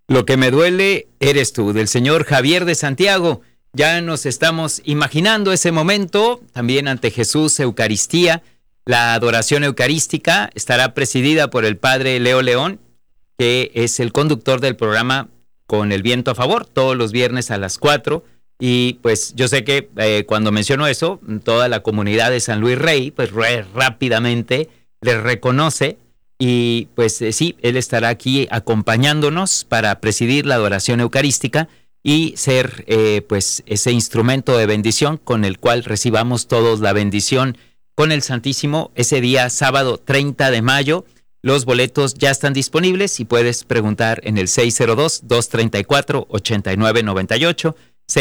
Lo que me duele eres tú, del señor Javier de Santiago. Ya nos estamos imaginando ese momento, también ante Jesús, Eucaristía. La adoración eucarística estará presidida por el padre Leo León, que es el conductor del programa Con el Viento a Favor, todos los viernes a las 4. Y pues yo sé que cuando menciono eso, toda la comunidad de San Luis Rey, pues rápidamente le reconoce. Y pues sí, él estará aquí acompañándonos para presidir la adoración eucarística y ser pues ese instrumento de bendición con el cual recibamos todos la bendición con el Santísimo ese día sábado 30 de mayo. Los boletos ya están disponibles y puedes preguntar en el 602-234-8998,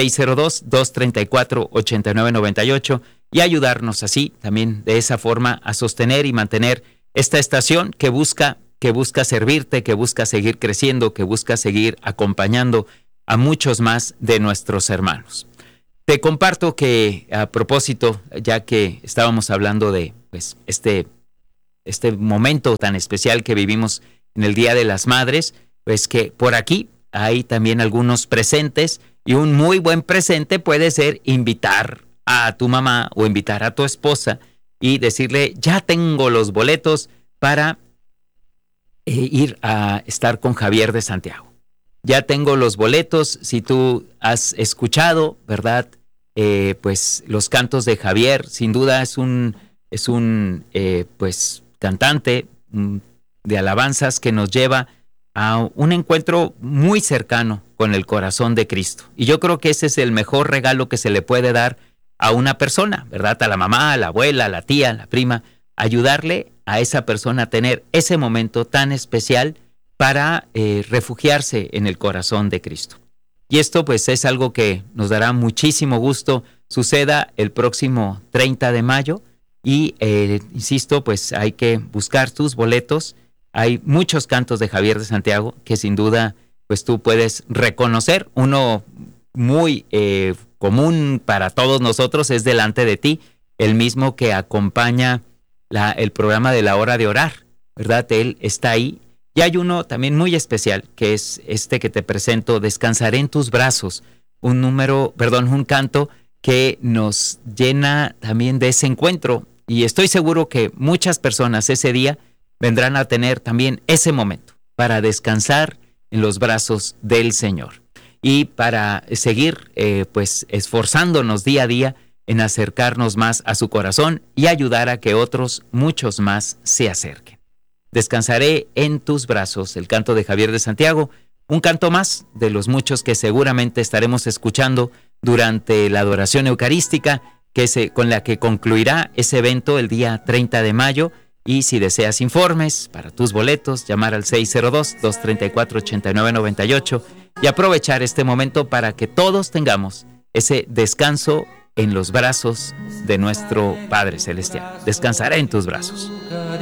602-234-8998 y ayudarnos así también de esa forma a sostener y mantener esta estación que busca servirte, que busca seguir creciendo, que busca seguir acompañando a muchos más de nuestros hermanos. Te comparto que a propósito, ya que estábamos hablando de pues, este momento tan especial que vivimos en el Día de las Madres, pues que por aquí hay también algunos presentes y un muy buen presente puede ser invitar a tu mamá o invitar a tu esposa y decirle, ya tengo los boletos para ir a estar con Javier de Santiago. Ya tengo los boletos, si tú has escuchado, ¿verdad? Pues los cantos de Javier, sin duda es un pues cantante de alabanzas que nos lleva a un encuentro muy cercano con el corazón de Cristo. Y yo creo que ese es el mejor regalo que se le puede dar a una persona, ¿verdad? A la mamá, a la abuela, a la tía, a la prima, ayudarle a esa persona a tener ese momento tan especial para refugiarse en el corazón de Cristo. Y esto pues es algo que nos dará muchísimo gusto suceda el próximo 30 de mayo y insisto, pues hay que buscar tus boletos. Hay muchos cantos de Javier de Santiago que sin duda pues tú puedes reconocer. Uno muy común para todos nosotros es Delante de ti, el mismo que acompaña el programa de la hora de orar, ¿verdad? Él está ahí. Y hay uno también muy especial, que es este que te presento, Descansaré en tus brazos, un canto que nos llena también de ese encuentro. Y estoy seguro que muchas personas ese día vendrán a tener también ese momento para descansar en los brazos del Señor. Y para seguir pues esforzándonos día a día en acercarnos más a su corazón y ayudar a que otros, muchos más, se acerquen. Descansaré en tus brazos, el canto de Javier de Santiago, un canto más de los muchos que seguramente estaremos escuchando durante la adoración eucarística con la que concluirá ese evento el día 30 de mayo. Y si deseas informes para tus boletos, llamar al 602-234-8998 y aprovechar este momento para que todos tengamos ese descanso en los brazos de nuestro Padre Celestial. Descansaré en tus brazos.